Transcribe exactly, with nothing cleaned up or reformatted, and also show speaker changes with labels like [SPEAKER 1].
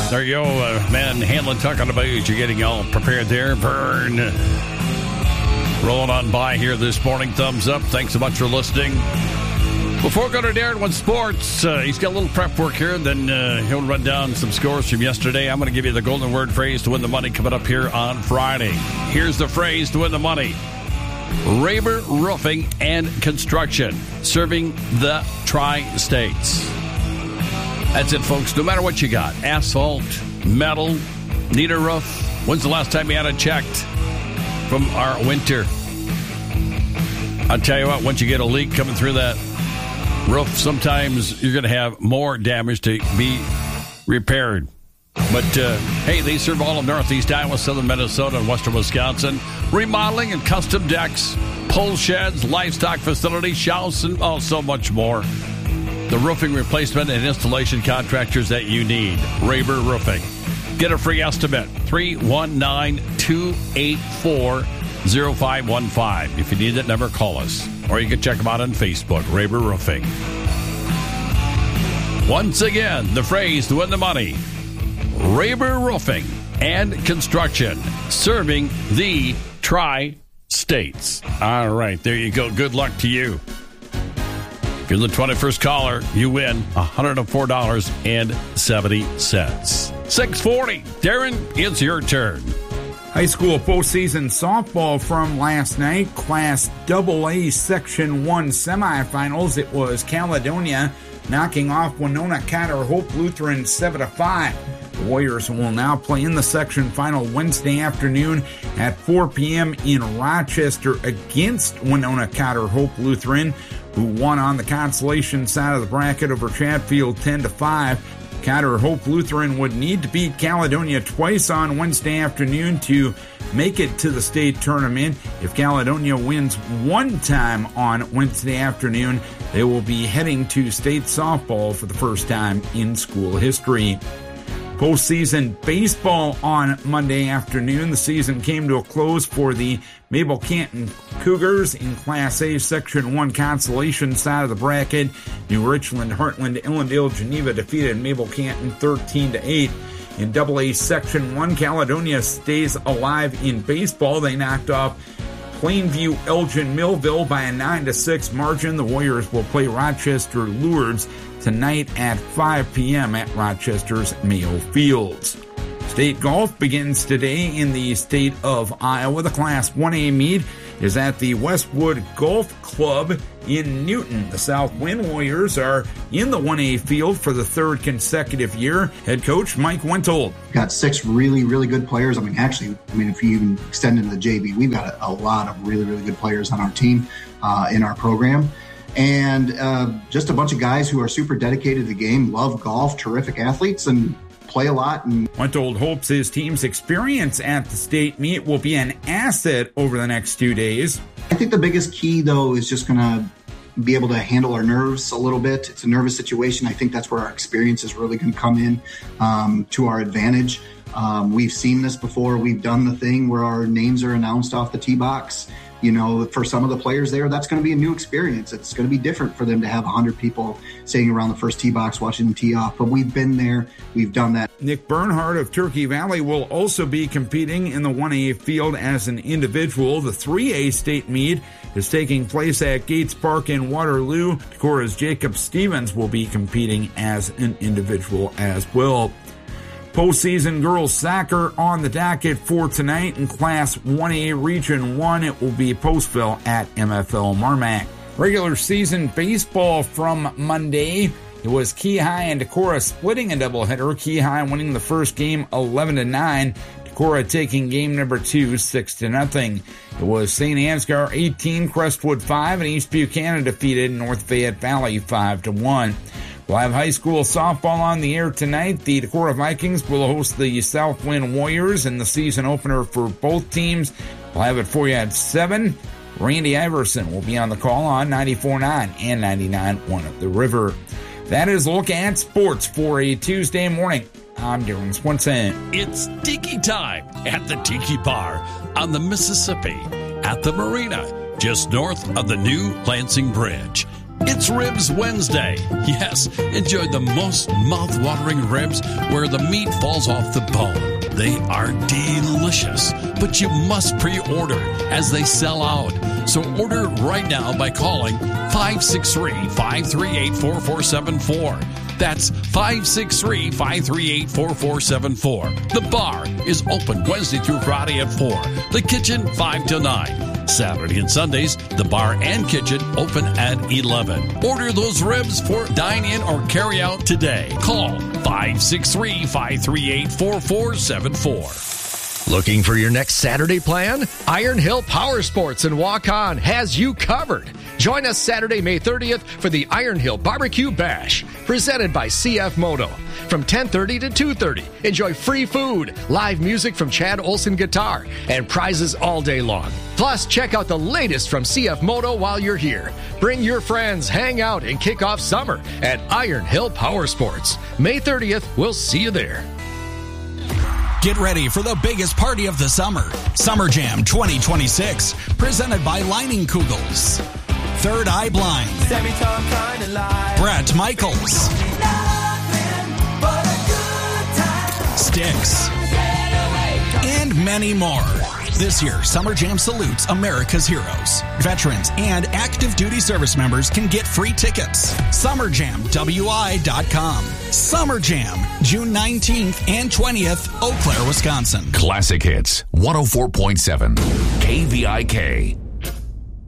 [SPEAKER 1] There you go, uh, man. Hanlon talking about you. You're getting all prepared there. Burn. Rolling on by here this morning. Thumbs up. Thanks so much for listening. Before we go to Darren with sports, uh, he's got a little prep work here. Then uh, he'll run down some scores from yesterday. I'm going to give you the golden word phrase to win the money coming up here on Friday. Here's the phrase to win the money. Raber Roofing and Construction, serving the Tri-States. That's it, folks. No matter what you got, asphalt, metal, need a roof. When's the last time you had it checked from our winter? I'll tell you what, once you get a leak coming through that roof, sometimes you're going to have more damage to be repaired. But, uh, hey, they serve all of Northeast Iowa, Southern Minnesota, and Western Wisconsin. Remodeling and custom decks, pole sheds, livestock facilities, shouts, and oh, so much more. The roofing replacement and installation contractors that you need. Raber Roofing. Get a free estimate. three one nine, two eight four, zero five one five. If you need that number, call us. Or you can check them out on Facebook. Raber Roofing. Once again, the phrase to win the money. Raber Roofing and Construction. Serving the Tri-States. All right, there you go. Good luck to you. If you're the twenty-first caller, you win one hundred four dollars and seventy cents. six forty. Darren, it's your turn.
[SPEAKER 2] High school postseason softball from last night. Class double A Section one semifinals. It was Caledonia knocking off Winona Cotter Hope Lutheran seven to five. The Warriors will now play in the section final Wednesday afternoon at four p.m. in Rochester against Winona Cotter Hope Lutheran, who won on the consolation side of the bracket over Chatfield ten to five. Cotter Hope Lutheran would need to beat Caledonia twice on Wednesday afternoon to make it to the state tournament. If Caledonia wins one time on Wednesday afternoon, they will be heading to state softball for the first time in school history. Postseason baseball on Monday afternoon. The season came to a close for the Mabel Canton Cougars in Class A Section one consolation side of the bracket. New Richland, Heartland, Illendale, Geneva defeated Mabel Canton thirteen to eight. In Double A Section one, Caledonia stays alive in baseball. They knocked off Plainview Elgin Millville by a nine to six margin. The Warriors will play Rochester Lourdes tonight at five p.m. at Rochester's Mayo Fields. State golf begins today in the state of Iowa. The Class one A meet is at the Westwood Golf Club in Newton. The Southwind Warriors are in the one A field for the third consecutive year. Head coach Mike Wentold.
[SPEAKER 3] Got six really, really good players. I mean, actually, I mean, if you even extend into the J V, we've got a, a lot of really, really good players on our team, uh, in our program. And uh, just a bunch of guys who are super dedicated to the game, love golf, terrific athletes, and play a lot. And
[SPEAKER 2] Wentold hopes his team's experience at the state meet will be an asset over the next two days.
[SPEAKER 3] I think the biggest key, though, is just going to be able to handle our nerves a little bit. It's a nervous situation. I think that's where our experience is really going to come in um, to our advantage. Um, we've seen this before. We've done the thing where our names are announced off the tee box. You know, for some of the players there, that's going to be a new experience. It's going to be different for them to have one hundred people sitting around the first tee box watching them tee off. But we've been there. We've done that.
[SPEAKER 2] Nick Bernhardt of Turkey Valley will also be competing in the one A field as an individual. The three A state meet is taking place at Gates Park in Waterloo. Decora's Jacob Stevens will be competing as an individual as well. Postseason girls soccer on the docket for tonight in Class one A Region one. It will be Postville at M F L Marmac. Regular season baseball from Monday. It was Key High and Decorah splitting a doubleheader. Key High winning the first game eleven to nine. Decorah taking game number two six to nothing. It was Saint Ansgar eighteen, Crestwood five, and East Buchanan defeated North Fayette Valley five to one. We'll have high school softball on the air tonight. The Decorah Vikings will host the Southwind Warriors in the season opener for both teams. We'll have it for you at seven. Randy Iverson will be on the call on ninety-four point nine and ninety-nine point one of the River. That is a look at sports for a Tuesday morning. I'm Darren Swenson.
[SPEAKER 1] It's Tiki time at the Tiki Bar on the Mississippi at the Marina, just north of the new Lansing Bridge. It's Ribs Wednesday. Yes, enjoy the most mouth-watering ribs where the meat falls off the bone. They are delicious, but you must pre-order as they sell out. So order right now by calling five six three, five three eight, four four seven four. That's five six three, five three eight, four four seven four. The bar is open Wednesday through Friday at four. The kitchen, five to nine. Saturday and Sundays, the bar and kitchen open at eleven. Order those ribs for dine-in or carry-out today. Call five six three, five three eight, four four seven four.
[SPEAKER 4] Looking for your next Saturday plan? Iron Hill Power Sports in Waukon has you covered. Join us Saturday, May thirtieth for the Iron Hill Barbecue Bash, presented by C F Moto. From ten thirty to two thirty, enjoy free food, live music from Chad Olson Guitar, and prizes all day long. Plus, check out the latest from C F Moto while you're here. Bring your friends, hang out, and kick off summer at Iron Hill Power Sports. May thirtieth, we'll see you there.
[SPEAKER 5] Get ready for the biggest party of the summer. Summer Jam twenty twenty-six, presented by Lining Kugels. Third Eye Blind. Brett Michaels. Styx. And many more. This year, Summer Jam salutes America's heroes. Veterans and active duty service members can get free tickets. summer jam w i dot com. Summer Jam, June nineteenth and twentieth, Eau Claire, Wisconsin.
[SPEAKER 6] Classic Hits, one oh four point seven, K V I K.